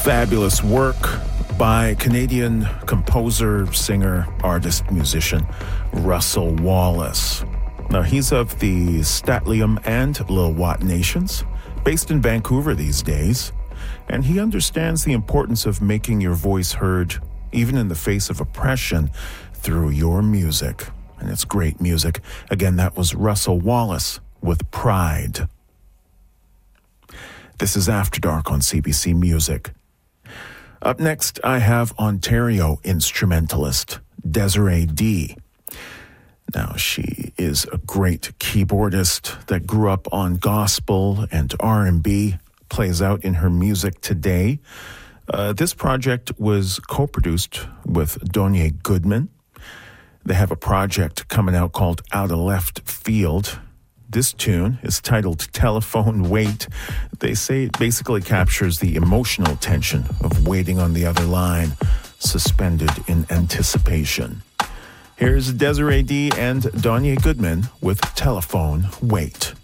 Fabulous work by Canadian composer, singer, artist, musician Russell Wallace. Now, he's of the St'át'imc and Lil'wat nations, based in Vancouver these days, and he understands the importance of making your voice heard, even in the face of oppression, through your music. And it's great music. Again, that was Russell Wallace with Pride. This is After Dark on CBC Music. Up next, I have Ontario instrumentalist Desiree D. Now, she is a great keyboardist that grew up on gospel and R&B, plays out in her music today. This project was co-produced with Donye Goodman. They have a project coming out called Out of Left Field. This tune is titled Telephone Wait. They say it basically captures the emotional tension of waiting on the other line, suspended in anticipation. Here's Desiree D and Donye Goodman with Telephone Wait.